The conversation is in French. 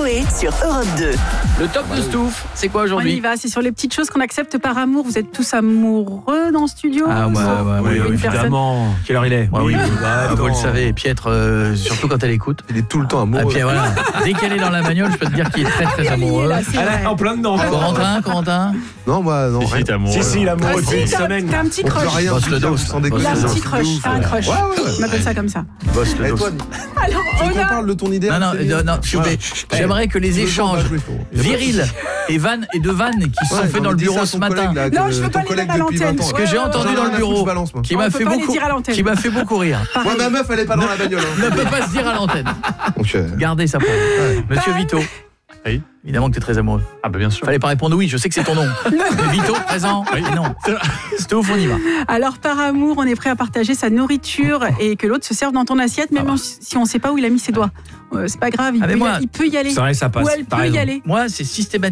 Coé sur Europe 2. Le top de Stouff, c'est quoi On aujourd'hui? y va, c'est sur les petites choses qu'on accepte par amour. Vous êtes tous amoureux dans le studio? Ah ouais, Une évidemment. Quelle heure il est? oui, vous le savez, Pietre, surtout quand elle écoute. Il est tout le temps amoureux. Et puis voilà, dès qu'elle est dans la bagnole, je peux te dire qu'il est très très amoureux. Elle est en plein dedans. Corentin Non, moi, non. Si, t'es amoureux. Si, il est amoureux depuis une semaine. T'as un petit On peut crush. rien Bosse le dire dos, sans bosse déconner. Il a un le petit crush, t'as un crush. Ouais. On appelle ça comme ça. Bosse le Et dos. toi, Alors, tu veux qu'on on a... parle de ton idée? Non, s'il vous plaît. J'aimerais que les échanges virils et de vannes qui sont faits dans le bureau ce matin, Non, je veux pas les mettre à l'antenne. ce que j'ai entendu dans le bureau, qui m'a fait beaucoup rire. Moi, ma meuf, elle est pas dans la bagnole. Ne peut pas se dire à l'antenne. Donc, Gardez ça pour vous. Monsieur Vito. Oui. Évidemment que tu es très amoureux. Ah bah bien sûr. Fallait pas répondre oui, je sais que c'est ton nom. Mais Vito, présent. Oui, non. Stouff, on y va. Alors, par amour, on est prêt à partager sa nourriture et que l'autre se serve dans ton assiette, même si on ne sait pas où il a mis ses doigts. C'est pas grave, il peut y aller. C'est vrai, ça passe. Ou elle peut y aller. Moi, c'est systématique.